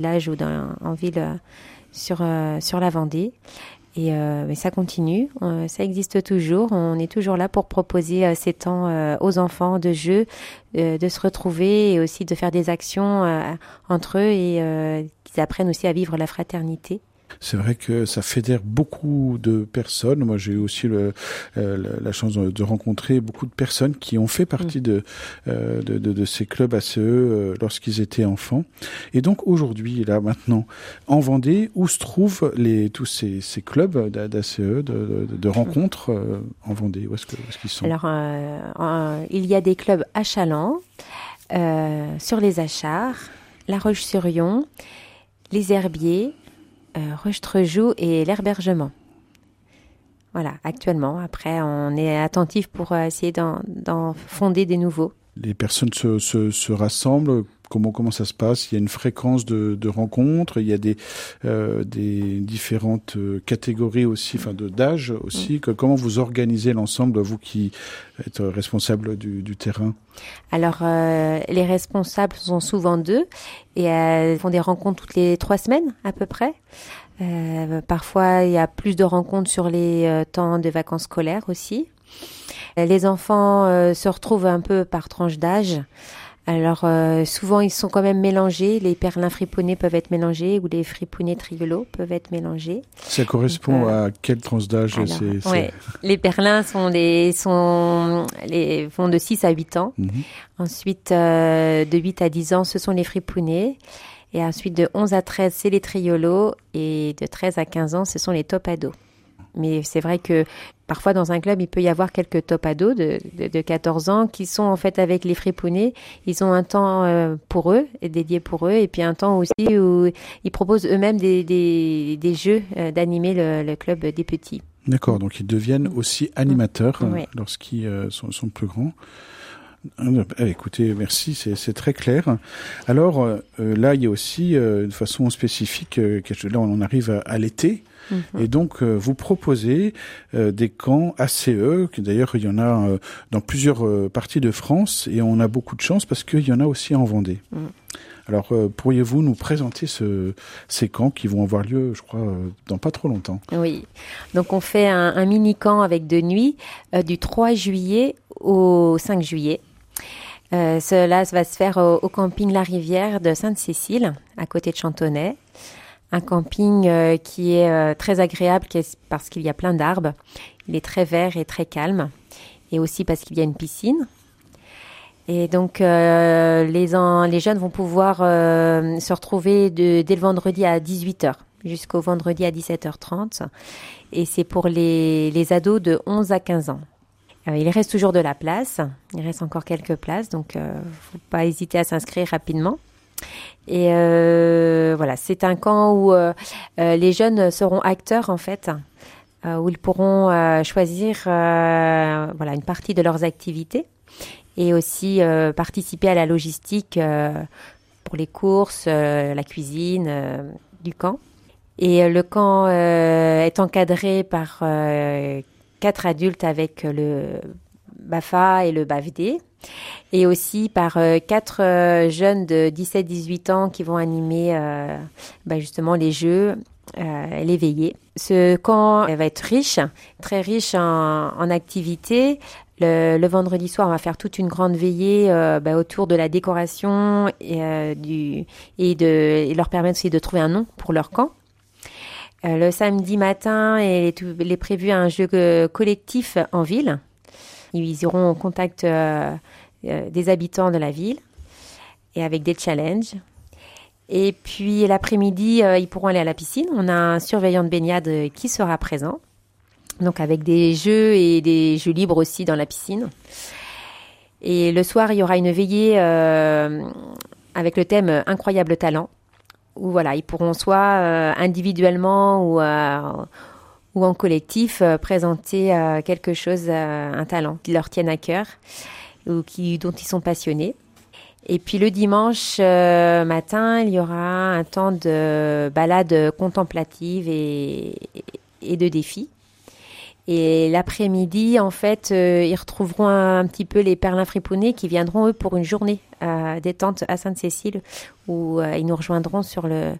village ou en ville sur la Vendée. Mais ça continue, ça existe toujours. On est toujours là pour proposer ces temps aux enfants de jeu, de se retrouver et aussi de faire des actions entre eux et qu'ils apprennent aussi à vivre la fraternité. C'est vrai que ça fédère beaucoup de personnes. Moi, j'ai eu aussi la chance de rencontrer beaucoup de personnes qui ont fait partie de ces clubs ACE lorsqu'ils étaient enfants. Et donc aujourd'hui, là maintenant, en Vendée, où se trouvent tous ces clubs d'ACE, de rencontres en Vendée? Où est-ce qu'ils sont? Alors, il y a des clubs à Chaland, sur les Achards, La Roche-sur-Yon, les Herbiers, Roche-Trejoux et l'Herbergement. Voilà, actuellement. Après, on est attentif pour essayer d'en fonder des nouveaux. Les personnes se rassemblent. Comment ça se passe? Il y a une fréquence de rencontres. Il y a des différentes catégories aussi, d'âge aussi. Comment vous organisez l'ensemble, vous qui êtes responsable du terrain? Alors, les responsables sont souvent deux et elles font des rencontres toutes les 3 semaines à peu près. Parfois, il y a plus de rencontres sur les temps de vacances scolaires aussi. Les enfants se retrouvent un peu par tranche d'âge. Alors, souvent, ils sont quand même mélangés. Les perlins friponés peuvent être mélangés ou les friponés triolos peuvent être mélangés. Ça correspond à quelle tranche d'âge? Les perlins vont de 6 à 8 ans. Ensuite, de 8 à 10 ans, ce sont les friponés. Et ensuite, de 11 à 13, c'est les triolos. Et de 13 à 15 ans, ce sont les top ados. Mais c'est vrai que parfois, dans un club, il peut y avoir quelques top ados de 14 ans qui sont en fait avec les friponés. Ils ont un temps pour eux, dédié pour eux. Et puis un temps aussi où ils proposent eux-mêmes des jeux d'animer le club des petits. D'accord, donc ils deviennent aussi animateurs lorsqu'ils sont plus grands. Écoutez, merci, c'est très clair. Alors là, il y a aussi une façon spécifique. Là, on arrive à l'été. Et donc, vous proposez des camps ACE, d'ailleurs, il y en a dans plusieurs parties de France, et on a beaucoup de chance parce qu'il y en a aussi en Vendée. Alors, pourriez-vous nous présenter ces camps qui vont avoir lieu, je crois, dans pas trop longtemps? Oui, donc on fait un mini-camp avec 2 nuits, du 3 juillet au 5 juillet. Cela va se faire au camping La Rivière de Sainte-Cécile, à côté de Chantonnay. Un camping qui est très agréable parce qu'il y a plein d'arbres. Il est très vert et très calme. Et aussi parce qu'il y a une piscine. Et donc, les jeunes vont pouvoir se retrouver dès le vendredi à 18h jusqu'au vendredi à 17h30. Et c'est pour les ados de 11 à 15 ans. Il reste toujours de la place. Il reste encore quelques places. Donc, faut pas hésiter à s'inscrire rapidement. Et voilà, c'est un camp où les jeunes seront acteurs en fait, où ils pourront choisir une partie de leurs activités et aussi participer à la logistique pour les courses, la cuisine du camp. Et le camp est encadré par 4 adultes avec le BAFA et le BAFD. Et aussi par 4 jeunes de 17-18 ans qui vont animer justement les jeux, les veillées. Ce camp va être riche, très riche en activités. Le vendredi soir, on va faire toute une grande veillée autour de la décoration et leur permettre aussi de trouver un nom pour leur camp. Le samedi matin, il est prévu un jeu collectif en ville. Ils iront au contact des habitants de la ville et avec des challenges. Et puis l'après-midi, ils pourront aller à la piscine. On a un surveillant de baignade qui sera présent, donc avec des jeux et des jeux libres aussi dans la piscine. Et le soir, il y aura une veillée avec le thème Incroyable talent, où voilà, ils pourront soit individuellement ou en collectif présenter quelque chose, un talent qui leur tienne à cœur ou dont ils sont passionnés. Et puis le dimanche matin, il y aura un temps de balade contemplative et de défis. Et l'après-midi, en fait, ils retrouveront un petit peu les Perlins Friponnais qui viendront, eux, pour une journée détente à Sainte-Cécile, où ils nous rejoindront sur le